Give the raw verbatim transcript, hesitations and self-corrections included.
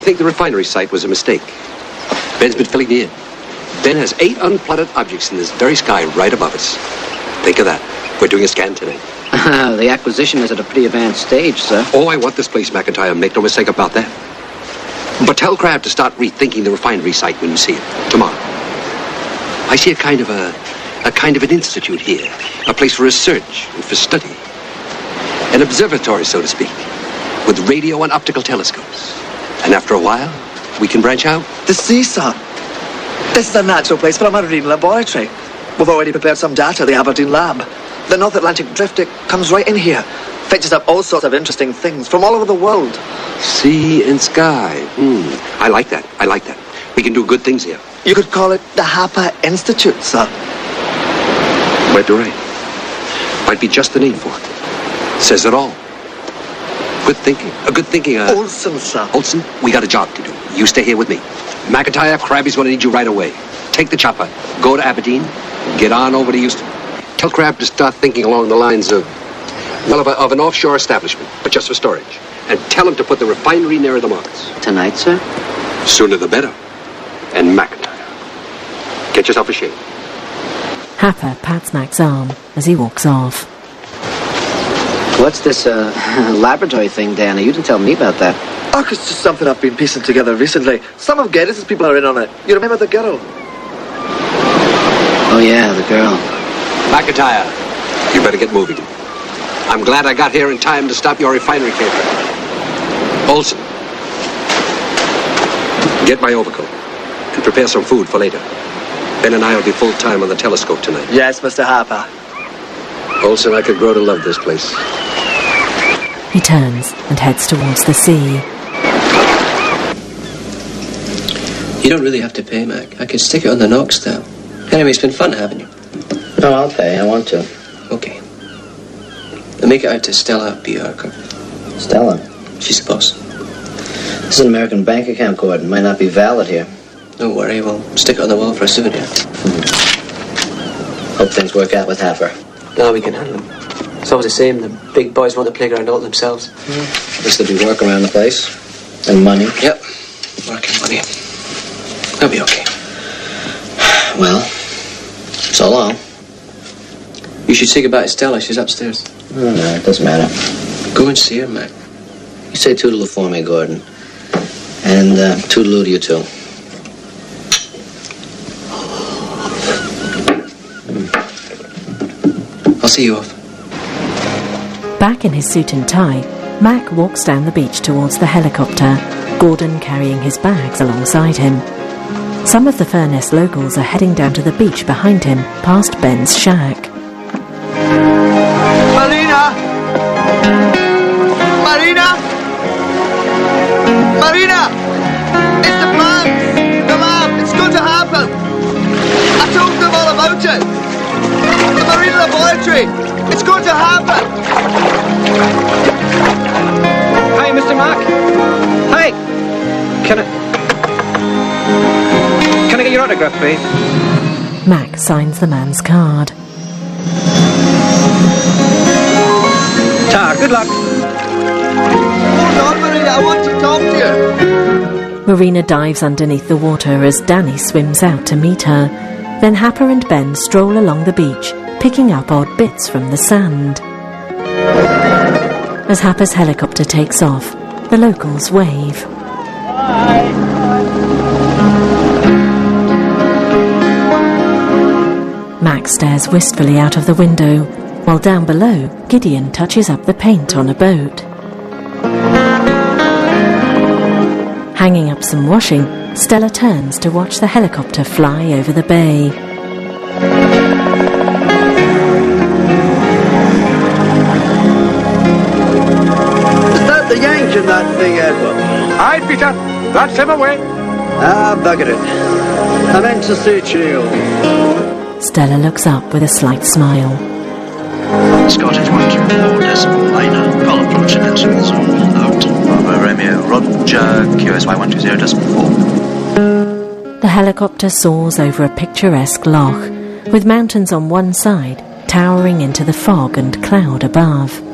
I think the refinery site was a mistake. Ben's been filling me in. Ben has eight unplotted objects in this very sky right above us. Think of that. We're doing a scan tonight. Uh, the acquisition is at a pretty advanced stage, sir. Oh, I want this place, McIntyre. Make no mistake about that. But tell Crab to start rethinking the refinery site when you see it, tomorrow. I see a kind of a, a kind of an institute here. A place for research and for study. An observatory, so to speak, with radio and optical telescopes. And after a while, we can branch out. The sea, sir. This is a natural place for a marine laboratory. We've already prepared some data at the Aberdeen lab. The North Atlantic drift, it comes right in here. Fetches up all sorts of interesting things from all over the world. Sea and sky. Hmm. I like that. I like that. We can do good things here. You could call it the Hapa Institute, sir. Might be right. Might be just the name for it. Says it all. Good thinking. A good thinking. Uh, Olsen, sir. Olsen, we got a job to do. You stay here with me. McIntyre, Crabby's going to need you right away. Take the chopper. Go to Aberdeen. Get on over to Houston. Tell Crab to start thinking along the lines of, well, of, a, of an offshore establishment, but just for storage. And tell him to put the refinery nearer the markets. Tonight, sir? Sooner the better. And McIntyre, get yourself a shave. Hapa pats Mac's arm as he walks off. What's this, uh, laboratory thing, Danny? You didn't tell me about that. Oh, it's just something I've been piecing together recently. Some of Geddes' people are in on it. You remember the girl? Oh, yeah, the girl. McIntyre, you better get moving. I'm glad I got here in time to stop your refinery caper. Olsen, get my overcoat and prepare some food for later. Ben and I will be full-time on the telescope tonight. Yes, Mister Harper. Olsen, I could grow to love this place. He turns and heads towards the sea. You don't really have to pay, Mac. I could stick it on the Knox now. Anyway, it's been fun having you. No, I'll pay. I want to. Okay. I'll make it out to Stella Bjorker. Stella? She's the boss. This is an American bank account, Gordon. Might not be valid here. Don't worry, we'll stick it on the wall for a souvenir. Mm-hmm. Hope things work out with Haffer. No, we can handle them. It's always the same. The big boys want the playground all themselves. Mm. At least there'll be work around the place. And money. Yep. Work and money. That'll be okay. Well, so long. You should say goodbye to Stella. She's upstairs. Oh, no, it doesn't matter. Go and see her, Mac. You say toodaloo for me, Gordon. And uh, toodaloo to you, too. I'll see you off. Back in his suit and tie, Mac walks down the beach towards the helicopter, Gordon carrying his bags alongside him. Some of the Furness locals are heading down to the beach behind him, past Ben's shack. Marina! Marina! Marina! It's the plans! The lab! It's going to happen! I told them all about it! The marine laboratory! It's going to happen! Hi, Mister Mac. Hi! Can I... Can I get your autograph, please? Mac signs the man's card. Ta, good luck. Hold on, Marina, I want to talk to you. Marina dives underneath the water as Danny swims out to meet her. Then Hapa and Ben stroll along the beach, picking up odd bits from the sand. As Hapa's helicopter takes off, the locals wave. Bye. Mac stares wistfully out of the window, while down below, Gideon touches up the paint on a boat. Hanging up some washing, Stella turns to watch the helicopter fly over the bay. Is that the Yank in that thing, Edward? Aye, Peter. That's him away. Ah, bugger it. I meant to say cheerio. Stella looks up with a slight smile. Scottish one two four decimal liner, call approach and answer the zone, out. Bravo Romeo, Roger, Q S Y one two zero decimal four. The helicopter soars over a picturesque loch, with mountains on one side towering into the fog and cloud above.